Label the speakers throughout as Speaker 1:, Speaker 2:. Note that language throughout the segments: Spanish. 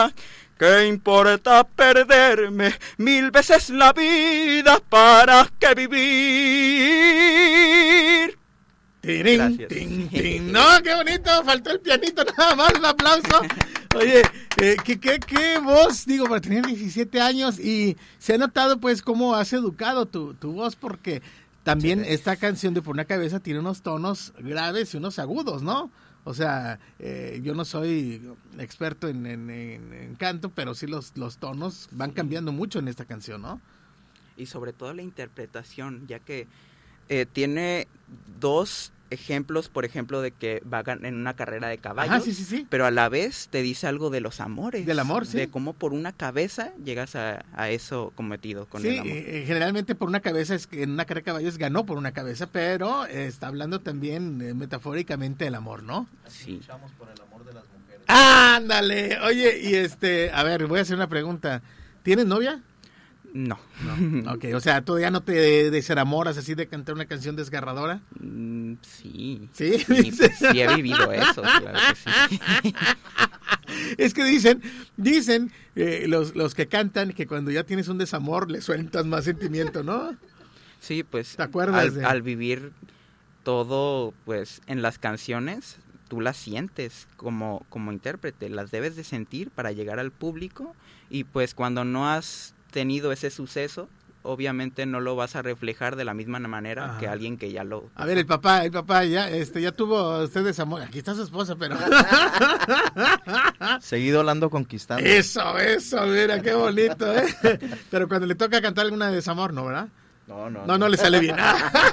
Speaker 1: ¿Qué importa perderme 1000 veces la vida? ¿Para qué vivir?
Speaker 2: Tirín, tin, tin. No, qué bonito, faltó el pianito nada más, un aplauso. Oye, qué voz, digo, para tener 17 años, y se ha notado pues cómo has educado tu voz, porque también esta canción de Por una cabeza tiene unos tonos graves y unos agudos, ¿no? O sea, yo no soy experto en canto, pero sí los tonos van cambiando mucho en esta canción, ¿no?
Speaker 1: Y sobre todo la interpretación, ya que tiene dos ejemplos, por ejemplo, de que va en una carrera de caballos.
Speaker 2: Ajá, sí.
Speaker 1: Pero a la vez te dice algo de los amores.
Speaker 2: Del amor, sí.
Speaker 1: De cómo por una cabeza llegas a eso cometido con el amor.
Speaker 2: Sí, generalmente por una cabeza, es que en una carrera de caballos ganó por una cabeza, pero está hablando también metafóricamente del amor, ¿no?
Speaker 1: Sí.
Speaker 3: Luchamos por el amor de las mujeres.
Speaker 2: ¡Ándale! Oye, y a ver, voy a hacer una pregunta. ¿Tienes novia?
Speaker 1: No.
Speaker 2: Ok, o sea, ¿tú ya no te desenamoras así de cantar una canción desgarradora?
Speaker 1: Sí.
Speaker 2: ¿Sí?
Speaker 1: Sí, pues, sí he vivido eso, claro que sí.
Speaker 2: Es que dicen los que cantan que cuando ya tienes un desamor le sueltas más sentimiento, ¿no?
Speaker 1: Sí, pues
Speaker 2: ¿Te acuerdas
Speaker 1: al vivir todo pues en las canciones, tú las sientes como intérprete, las debes de sentir para llegar al público, y pues cuando no has tenido ese suceso, obviamente no lo vas a reflejar de la misma manera que alguien que ya lo...
Speaker 2: A ver, el papá ya tuvo usted desamor. Aquí está su esposa, pero...
Speaker 3: Seguido la ando conquistando.
Speaker 2: Eso, mira, qué bonito, ¿eh? Pero cuando le toca cantar alguna de desamor, ¿no, verdad? No le sale bien.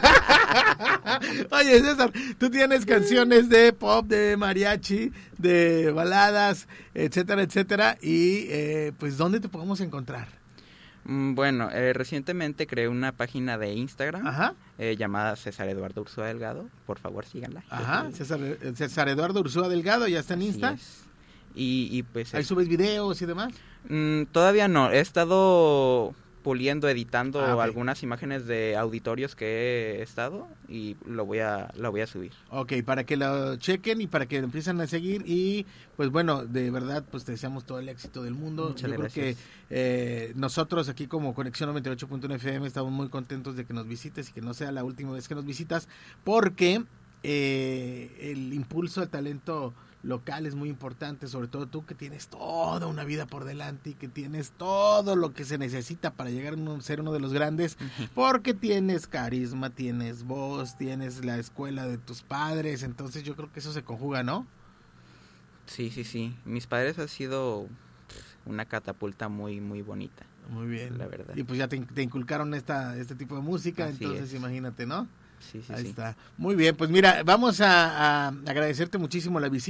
Speaker 2: Oye, César, tú tienes canciones de pop, de mariachi, de baladas, etcétera, y pues, ¿dónde te podemos encontrar?
Speaker 1: Bueno, recientemente creé una página de Instagram llamada César Eduardo Ursúa Delgado. Por favor, síganla.
Speaker 2: Ajá, César Eduardo Ursúa Delgado, ya está en Insta.
Speaker 1: Y pues...
Speaker 2: ¿Ahí subes videos y demás?
Speaker 1: Todavía no, he estado puliendo, editando algunas imágenes de auditorios que he estado, y lo voy a subir.
Speaker 2: Ok, para que lo chequen y para que empiecen a seguir, y pues bueno, de verdad, pues te deseamos todo el éxito del mundo.
Speaker 1: Muchas
Speaker 2: gracias. Creo que nosotros aquí como Conexión 98.1 FM estamos muy contentos de que nos visites y que no sea la última vez que nos visitas, porque el impulso al talento local es muy importante, sobre todo tú que tienes toda una vida por delante y que tienes todo lo que se necesita para llegar a ser uno de los grandes, porque tienes carisma, tienes voz, tienes la escuela de tus padres, entonces yo creo que eso se conjuga, ¿no?
Speaker 1: Sí, mis padres han sido una catapulta muy, muy bonita.
Speaker 2: Muy bien.
Speaker 1: La verdad.
Speaker 2: Y pues ya te inculcaron este tipo de música,
Speaker 1: Así
Speaker 2: entonces
Speaker 1: es.
Speaker 2: Imagínate, ¿no?
Speaker 1: Sí.
Speaker 2: Ahí está. Muy bien, pues mira, vamos a agradecerte muchísimo la visita.